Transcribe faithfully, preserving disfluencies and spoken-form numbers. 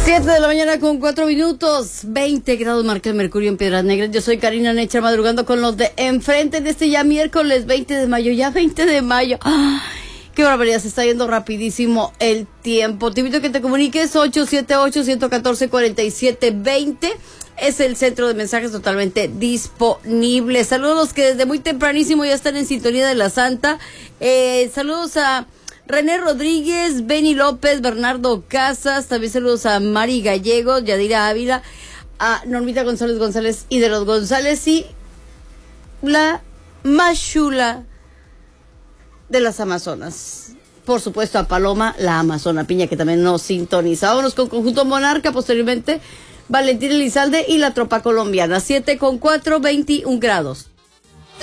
Siete de la mañana con cuatro minutos, veinte grados marca el mercurio en Piedras Negras. Yo soy Karina Necha, madrugando con los de enfrente de este ya miércoles veinte de mayo, ya veinte de mayo. ¡Ay, qué barbaridad! Se está yendo rapidísimo el tiempo. Te invito a que te comuniques ocho siete ocho, uno cuatro cuatro, cuatro siete dos cero. Es el centro de mensajes totalmente disponible. Saludos a los que desde muy tempranísimo ya están en sintonía de la Santa. Eh, saludos a René Rodríguez, Benny López, Bernardo Casas, también saludos a Mari Gallegos, Yadira Ávila, a Normita González González y de los González y la más chula de las Amazonas. Por supuesto a Paloma, la Amazona Piña, que también nos sintoniza. Vámonos con Conjunto Monarca, posteriormente Valentín Elizalde y la Tropa Colombiana. Siete con cuatro, veintiún grados.